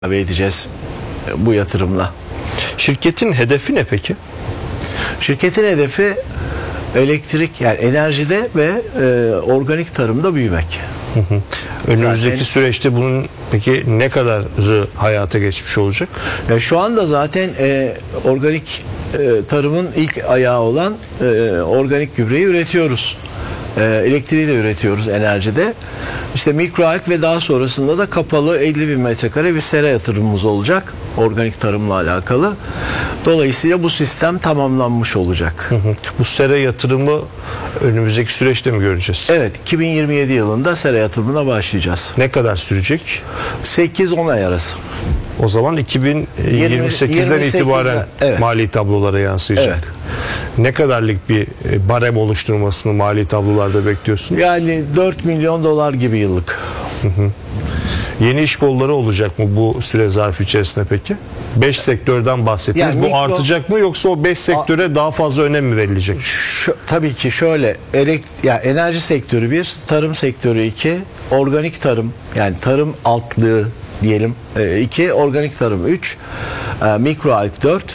edeceğiz bu yatırımla. Şirketin hedefi ne peki? Şirketin hedefi elektrik, yani enerjide ve organik tarımda büyümek. Önümüzdeki süreçte bunun peki ne kadarı hayata geçmiş olacak? Şu anda zaten organik tarımın ilk ayağı olan organik gübreyi üretiyoruz. Elektriği de üretiyoruz enerjide. İşte mikroalg ve daha sonrasında da kapalı 50.000 metrekare bir sera yatırımımız olacak organik tarımla alakalı. Dolayısıyla bu sistem tamamlanmış olacak. Bu sera yatırımı önümüzdeki süreçte mi göreceğiz? Evet, 2027 yılında sera yatırımına başlayacağız. Ne kadar sürecek? 8-10 ay arası. O zaman 2028'den itibaren evet, mali tablolara yansıyacak. Evet. Ne kadarlık bir barem oluşturmasını mali tablolarda bekliyorsunuz? Yani 4 milyon dolar gibi yıllık. Yeni iş kolları olacak mı bu süre zarfı içerisinde peki? 5 sektörden bahsettiniz. Yani bu artacak mı, yoksa o 5 sektöre daha fazla önem mi verilecek? Tabii ki şöyle, enerji sektörü 1, tarım sektörü 2, organik tarım, yani tarım altlığı diyelim 2, organik tarım 3, mikroalg 4,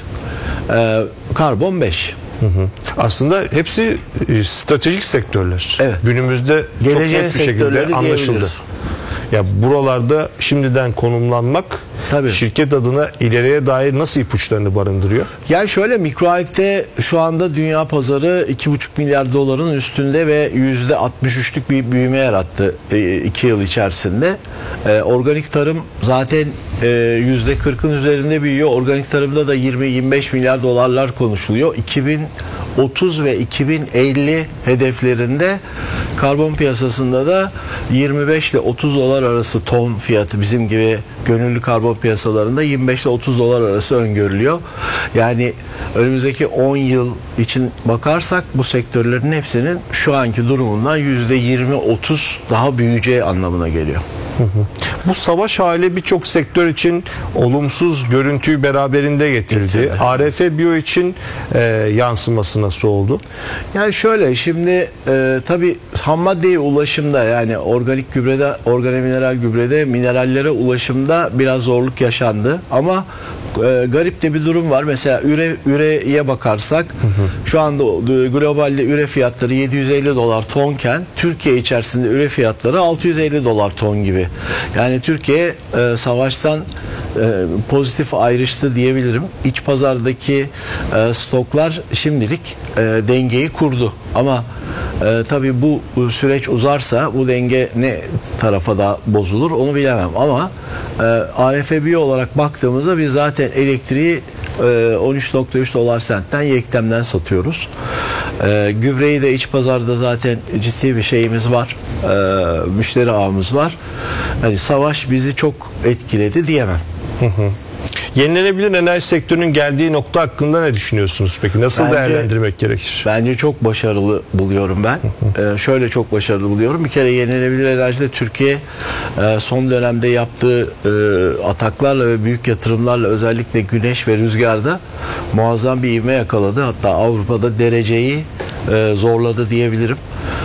karbon 5. Aslında hepsi stratejik sektörler. Evet. Günümüzde çok net bir şekilde anlaşıldı. Ya buralarda şimdiden konumlanmak, tabii, şirket adına ileriye dair nasıl ipuçlarını barındırıyor? Yani şöyle, mikroalg'de şu anda dünya pazarı 2,5 milyar doların üstünde ve %63'lük bir büyüme yarattı 2 yıl içerisinde. Organik tarım zaten %40'ın üzerinde büyüyor. Organik tarımda da 20-25 milyar dolarlar konuşuluyor. 2030 ve 2050 hedeflerinde karbon piyasasında da 25 ile 30 dolar arası ton fiyatı, bizim gibi gönüllü karbon piyasalarında 25 ile 30 dolar arası öngörülüyor. Yani önümüzdeki 10 yıl için bakarsak bu sektörlerin hepsinin şu anki durumundan %20-30 daha büyüyeceği anlamına geliyor. Bu savaş hali birçok sektör için olumsuz görüntüyü beraberinde getirdi. ARF Bio için yansıması nasıl oldu? Yani şöyle, şimdi tabii ham maddeye ulaşımda, yani organik gübrede, organomineral gübrede minerallere ulaşımda biraz zorluk yaşandı. Ama garip de bir durum var. Mesela üreye bakarsak şu anda globalde üre fiyatları 750 dolar tonken Türkiye içerisinde üre fiyatları 650 dolar ton gibi. Yani Türkiye savaştan pozitif ayrıştı diyebilirim. İç pazardaki stoklar şimdilik dengeyi kurdu. Ama tabii bu süreç uzarsa bu denge ne tarafa da bozulur onu bilemem. Ama ARF Bio olarak baktığımızda biz zaten elektriği 13.3 dolar sentten yektemden satıyoruz. Gübreyi de iç pazarda zaten ciddi bir şeyimiz var. Müşteri ağımız var. Yani savaş bizi çok etkiledi diyemem. Yenilenebilir enerji sektörünün geldiği nokta hakkında ne düşünüyorsunuz peki? Nasıl değerlendirmek gerekir? Bence çok başarılı buluyorum ben. Şöyle çok başarılı buluyorum. Bir kere yenilenebilir enerjide Türkiye son dönemde yaptığı ataklarla ve büyük yatırımlarla, özellikle güneş ve rüzgarda muazzam bir ivme yakaladı. Hatta Avrupa'da dereceyi zorladı diyebilirim.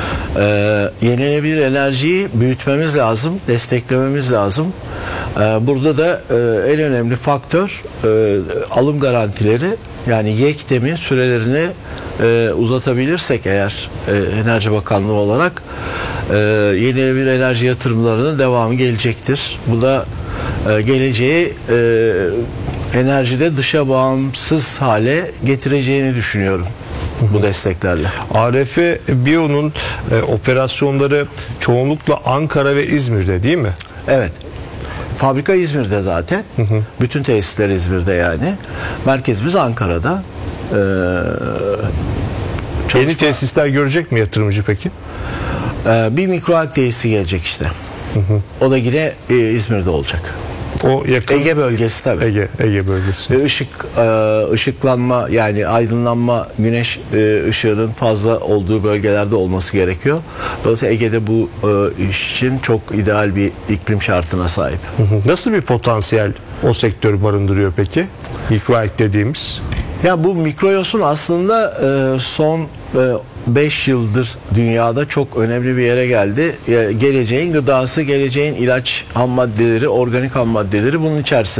Yenilenebilir enerjiyi büyütmemiz lazım, desteklememiz lazım. Burada da en önemli faktör alım garantileri, yani yektemin sürelerini uzatabilirsek eğer Enerji Bakanlığı olarak yenilenebilir enerji yatırımlarının devamı gelecektir. Bu da geleceği enerjide dışa bağımsız hale getireceğini düşünüyorum bu desteklerle. ARF Bio'nun operasyonları çoğunlukla Ankara ve İzmir'de değil mi? Evet. Fabrika İzmir'de zaten. Bütün tesisler İzmir'de yani. Merkezimiz Ankara'da. Yeni tesisler görecek mi yatırımcı peki? Bir mikroalg tesisi gelecek işte. O da yine İzmir'de olacak. O yakın Ege bölgesi tabii. Ege bölgesi. Işıklanma, yani aydınlanma, güneş ışığının fazla olduğu bölgelerde olması gerekiyor. Dolayısıyla Ege'de bu iş için çok ideal bir iklim şartına sahip. Nasıl bir potansiyel o sektör barındırıyor peki? Mikroalg dediğimiz. Ya bu mikroyosun aslında son 5 yıldır dünyada çok önemli bir yere geldi. Geleceğin gıdası, geleceğin ilaç ham maddeleri, organik ham maddeleri bunun içerisinde.